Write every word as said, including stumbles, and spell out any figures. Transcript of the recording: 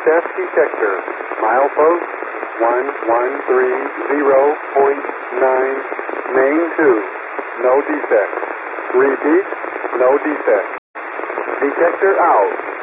test detector. Milepost one one three zero point nine, main two, no defect. Repeat, no defect. Detector out.